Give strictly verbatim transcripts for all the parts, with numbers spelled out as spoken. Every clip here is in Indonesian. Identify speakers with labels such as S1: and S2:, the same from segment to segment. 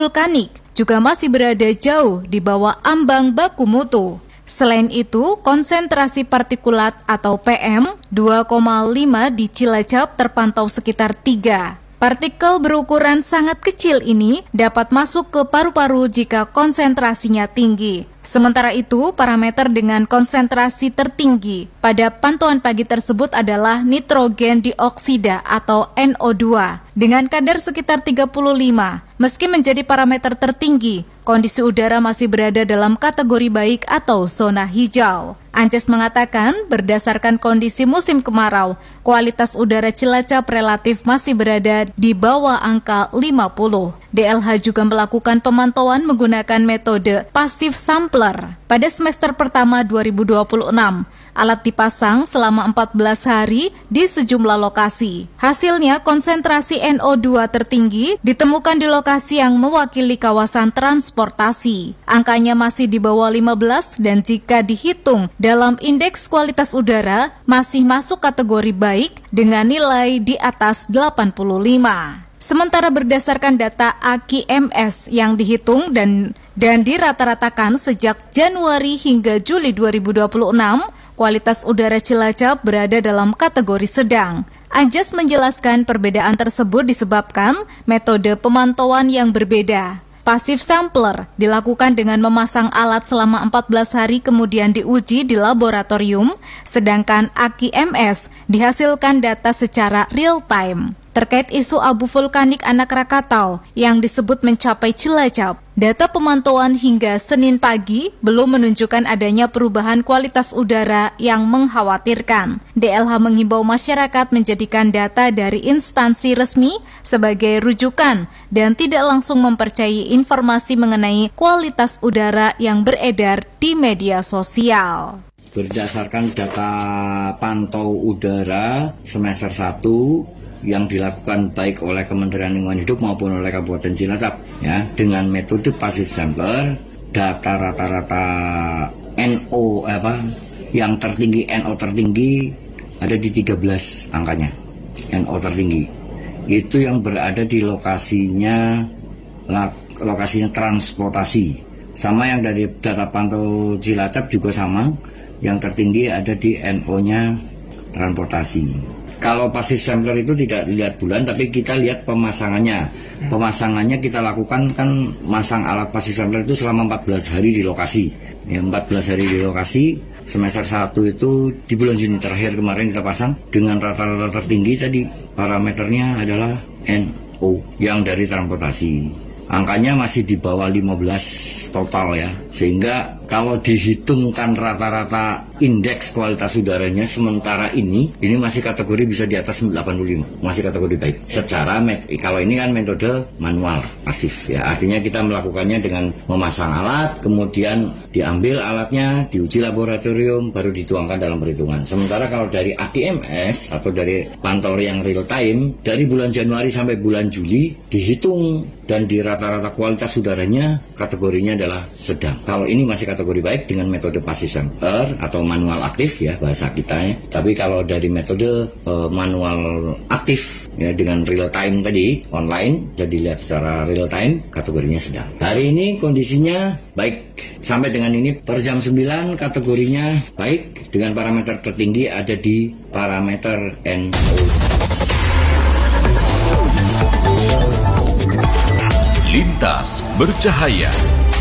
S1: vulkanik juga masih berada jauh di bawah ambang baku mutu. Selain itu, konsentrasi partikulat atau P M dua koma lima di Cilacap terpantau sekitar tiga. Partikel berukuran sangat kecil ini dapat masuk ke paru-paru jika konsentrasinya tinggi. Sementara itu, parameter dengan konsentrasi tertinggi pada pantauan pagi tersebut adalah nitrogen dioksida atau N O dua dengan kadar sekitar tiga puluh lima. Meski menjadi parameter tertinggi, kondisi udara masih berada dalam kategori baik atau zona hijau. Anjas mengatakan, berdasarkan kondisi musim kemarau, kualitas udara Cilacap relatif masih berada di bawah angka lima puluh. D L H juga melakukan pemantauan menggunakan metode passive sampler. Pada semester pertama dua ribu dua puluh enam, alat dipasang selama empat belas hari di sejumlah lokasi. Hasilnya, konsentrasi N O dua tertinggi ditemukan di lokasi yang mewakili kawasan transportasi. Angkanya masih di bawah lima belas dan jika dihitung dalam indeks kualitas udara masih masuk kategori baik dengan nilai di atas delapan puluh lima. Sementara berdasarkan data A Q M S yang dihitung dan dan dirata-ratakan sejak Januari hingga Juli dua ribu dua puluh enam, kualitas udara Cilacap berada dalam kategori sedang. Anjas menjelaskan perbedaan tersebut disebabkan metode pemantauan yang berbeda. Passive sampler dilakukan dengan memasang alat selama empat belas hari kemudian diuji di laboratorium, sedangkan A Q M S dihasilkan data secara real time. Terkait isu abu vulkanik anak Krakatau yang disebut mencapai Cilacap, data pemantauan hingga Senin pagi belum menunjukkan adanya perubahan kualitas udara yang mengkhawatirkan. D L H menghimbau masyarakat menjadikan data dari instansi resmi sebagai rujukan dan tidak langsung mempercayai informasi mengenai kualitas udara yang beredar di media sosial.
S2: Berdasarkan data pantau udara semester satu yang dilakukan baik oleh Kementerian Lingkungan Hidup maupun oleh Kabupaten Cilacap ya, dengan metode passive sampler, data rata-rata N O apa yang tertinggi N O tertinggi ada di tiga belas angkanya. N O tertinggi itu yang berada di lokasinya lokasinya transportasi. Sama yang dari data pantau Cilacap juga sama, yang tertinggi ada di N O-nya transportasi. Kalau passive sampler itu tidak lihat bulan, tapi kita lihat pemasangannya. Pemasangannya kita lakukan kan masang alat passive sampler itu selama empat belas hari di lokasi. Ya, empat belas hari di lokasi, semester satu itu di bulan Juni terakhir kemarin kita pasang dengan rata-rata tertinggi tadi parameternya adalah N O yang dari transportasi. Angkanya masih di bawah lima belas total ya, sehingga kalau dihitungkan rata-rata indeks kualitas udaranya sementara ini, ini masih kategori bisa di atas delapan puluh lima, masih kategori baik. Secara, kalau ini kan metode manual, pasif ya, artinya kita melakukannya dengan memasang alat, kemudian diambil alatnya, diuji laboratorium, baru dituangkan dalam perhitungan. Sementara kalau dari A Q M S atau dari pantau yang real time, dari bulan Januari sampai bulan Juli, dihitung dan di rata-rata kualitas udaranya kategorinya adalah sedang. Kalau ini masih kategori baik dengan metode passive sampler atau manual aktif ya bahasa kita ya. Tapi kalau dari metode uh, manual aktif ya dengan real time tadi online, jadi lihat secara real time kategorinya sedang. Hari ini kondisinya baik. Sampai dengan ini per jam sembilan kategorinya baik dengan parameter tertinggi ada di parameter N O.
S3: Lintas bercahaya.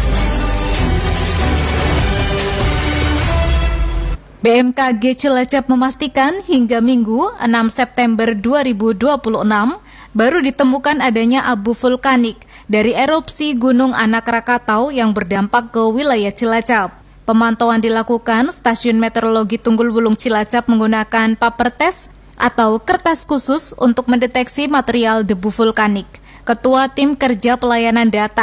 S1: B M K G Cilacap memastikan hingga Minggu enam September dua ribu dua puluh enam baru ditemukan adanya abu vulkanik dari erupsi Gunung Anak Krakatau yang berdampak ke wilayah Cilacap. Pemantauan dilakukan Stasiun Meteorologi Tunggul Wulung Cilacap menggunakan paper test atau kertas khusus untuk mendeteksi material debu vulkanik. Ketua Tim Kerja Pelayanan Data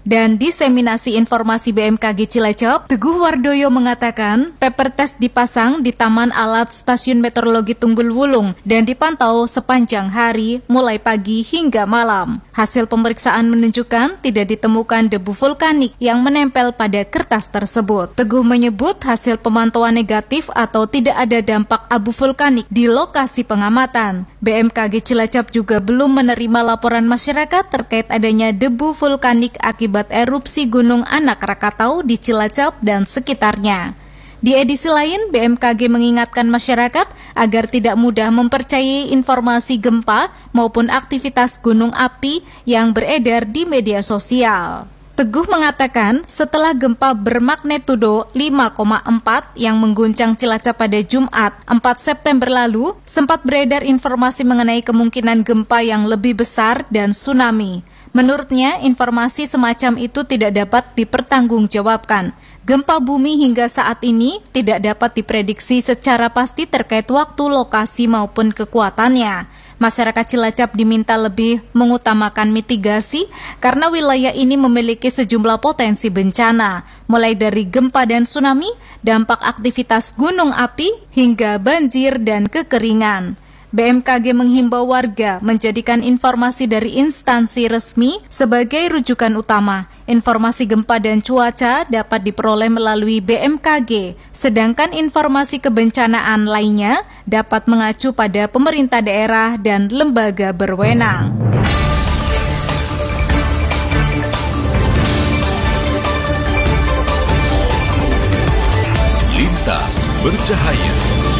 S1: dan Diseminasi Informasi B M K G Cilacap, Teguh Wardoyo mengatakan paper test dipasang di Taman Alat Stasiun Meteorologi Tunggul Wulung dan dipantau sepanjang hari mulai pagi hingga malam. Hasil pemeriksaan menunjukkan tidak ditemukan debu vulkanik yang menempel pada kertas tersebut. Teguh menyebut hasil pemantauan negatif atau tidak ada dampak abu vulkanik di lokasi pengamatan. B M K G Cilacap juga belum menerima laporan masyarakat terkait adanya debu vulkanik akibat erupsi Gunung Anak Rakatau di Cilacap dan sekitarnya. Di edisi lain, B M K G mengingatkan masyarakat agar tidak mudah mempercayai informasi gempa maupun aktivitas gunung api yang beredar di media sosial. Teguh mengatakan setelah gempa bermagnitudo lima koma empat yang mengguncang Cilacap pada Jumat empat September lalu, sempat beredar informasi mengenai kemungkinan gempa yang lebih besar dan tsunami. Menurutnya, informasi semacam itu tidak dapat dipertanggungjawabkan. Gempa bumi hingga saat ini tidak dapat diprediksi secara pasti terkait waktu, lokasi maupun kekuatannya. Masyarakat Cilacap diminta lebih mengutamakan mitigasi karena wilayah ini memiliki sejumlah potensi bencana, mulai dari gempa dan tsunami, dampak aktivitas gunung api, hingga banjir dan kekeringan. B M K G menghimbau warga menjadikan informasi dari instansi resmi sebagai rujukan utama. Informasi gempa dan cuaca dapat diperoleh melalui B M K G, sedangkan informasi kebencanaan lainnya dapat mengacu pada pemerintah daerah dan lembaga berwenang.
S3: Lintas Bercahaya.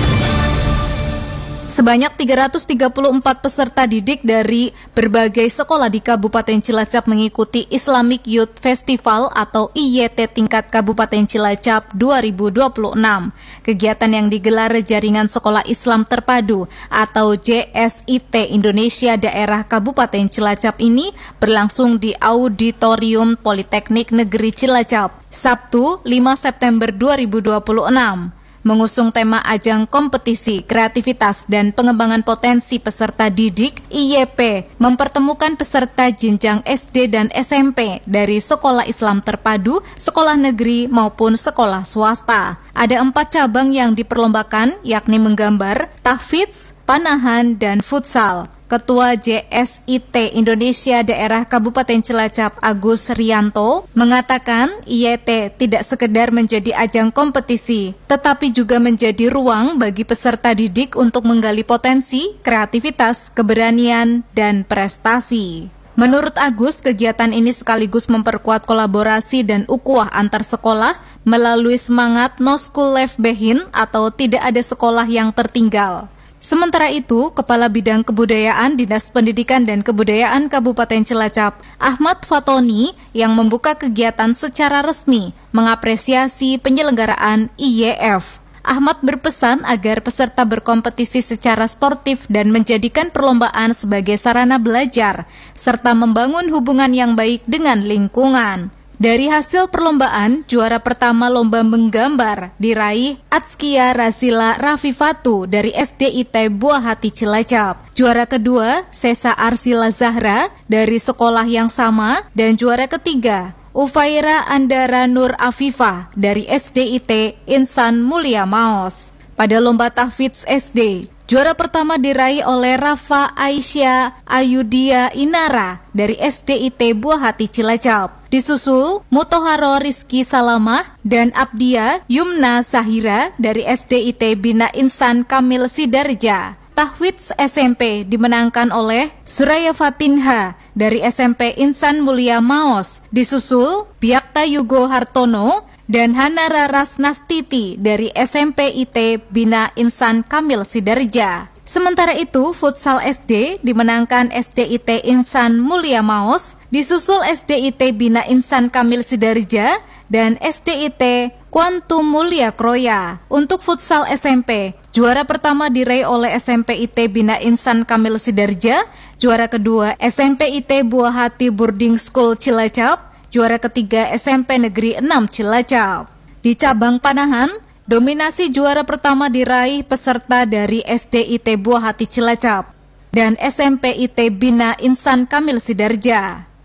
S1: Sebanyak tiga ratus tiga puluh empat peserta didik dari berbagai sekolah di Kabupaten Cilacap mengikuti Islamic Youth Festival atau I Y T tingkat Kabupaten Cilacap dua ribu dua puluh enam. Kegiatan yang digelar Jaringan Sekolah Islam Terpadu atau J S I T Indonesia Daerah Kabupaten Cilacap ini berlangsung di Auditorium Politeknik Negeri Cilacap, Sabtu lima September dua ribu dua puluh enam. Mengusung tema ajang kompetisi, kreativitas, dan pengembangan potensi peserta didik, I Y P mempertemukan peserta jenjang S D dan S M P dari sekolah Islam terpadu, sekolah negeri, maupun sekolah swasta. Ada empat cabang yang diperlombakan, yakni menggambar, tahfidz, panahan, dan futsal. Ketua J S I T Indonesia Daerah Kabupaten Cilacap Agus Rianto mengatakan I Y T tidak sekedar menjadi ajang kompetisi, tetapi juga menjadi ruang bagi peserta didik untuk menggali potensi, kreativitas, keberanian, dan prestasi. Menurut Agus, kegiatan ini sekaligus memperkuat kolaborasi dan ukhuwah antar sekolah melalui semangat No School Left Behind atau tidak ada sekolah yang tertinggal. Sementara itu, Kepala Bidang Kebudayaan Dinas Pendidikan dan Kebudayaan Kabupaten Cilacap, Ahmad Fatoni, yang membuka kegiatan secara resmi, mengapresiasi penyelenggaraan I Y F. Ahmad berpesan agar peserta berkompetisi secara sportif dan menjadikan perlombaan sebagai sarana belajar, serta membangun hubungan yang baik dengan lingkungan. Dari hasil perlombaan, juara pertama lomba menggambar diraih Atskia Rasila Rafifatu dari S D I T Buah Hati Cilacap. Juara kedua, Sesa Arsila Zahra dari sekolah yang sama. Dan juara ketiga, Ufaira Andara Nur Afifah dari S D I T Insan Mulia Maos. Pada lomba tahfidz S D, juara pertama diraih oleh Rafa Aisyah Ayudia Inara dari S D I T Buah Hati Cilacap. Disusul Mutoharo Rizky Salamah dan Abdia Yumna Sahira dari S D I T Bina Insan Kamil Sidarja. Tahfidz S M P dimenangkan oleh Suraya Fatinha dari S M P Insan Mulia Maos. Disusul Biakta Yugo Hartono dan Hanara Rasnastiti dari S M P I T Bina Insan Kamil Sidarja. Sementara itu, futsal S D dimenangkan S D I T Insan Mulia Maos, disusul S D I T Bina Insan Kamil Sidarja dan S D I T Quantum Mulia Kroya. Untuk futsal S M P, juara pertama diraih oleh S M P I T Bina Insan Kamil Sidarja, juara kedua S M P I T Buah Hati Boarding School Cilacap, juara ketiga S M P Negeri enam Cilacap. Di cabang panahan, dominasi juara pertama diraih peserta dari S D I T Buah Hati Cilacap dan S M P I T Bina Insan Kamil Sidarja.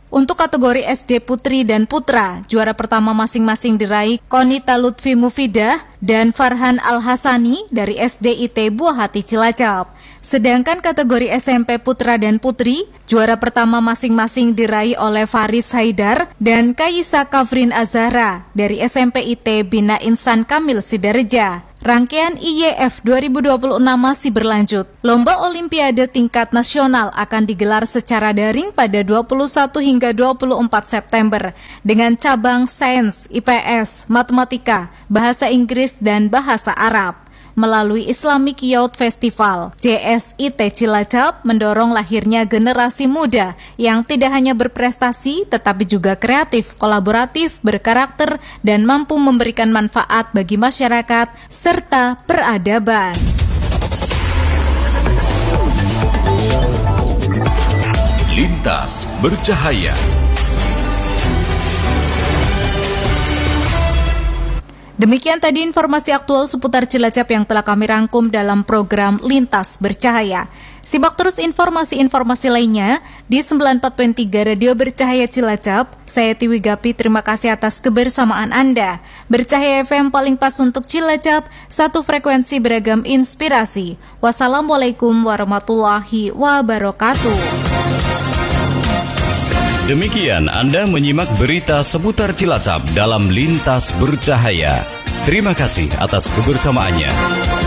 S1: Untuk kategori S D Putri dan Putra, juara pertama masing-masing diraih Konita Lutfi Mufidah dan Farhan Al-Hasani dari S D I T Buah Hati Cilacap. Sedangkan kategori S M P Putra dan Putri, juara pertama masing-masing diraih oleh Faris Haidar dan Kaisa Kafrin Azahra dari S M P I T Bina Insan Kamil Sidareja. Rangkaian I Y F dua ribu dua puluh enam masih berlanjut. Lomba Olimpiade tingkat nasional akan digelar secara daring pada dua puluh satu hingga dua puluh empat September dengan cabang sains, I P S, matematika, bahasa Inggris, dan bahasa Arab. Melalui Islamic Youth Festival, J S I T Cilacap mendorong lahirnya generasi muda yang tidak hanya berprestasi tetapi juga kreatif, kolaboratif, berkarakter, dan mampu memberikan manfaat bagi masyarakat serta peradaban.
S3: Lintas Bercahaya.
S1: Demikian tadi informasi aktual seputar Cilacap yang telah kami rangkum dalam program Lintas Bercahaya. Simak terus informasi-informasi lainnya di sembilan puluh empat koma tiga Radio Bercahaya Cilacap. Saya Tiwi Gapi, terima kasih atas kebersamaan Anda. Bercahaya F M paling pas untuk Cilacap, satu frekuensi beragam inspirasi. Wassalamualaikum warahmatullahi wabarakatuh.
S4: Demikian Anda menyimak berita seputar Cilacap dalam Lintas Bercahaya. Terima kasih atas kebersamaannya.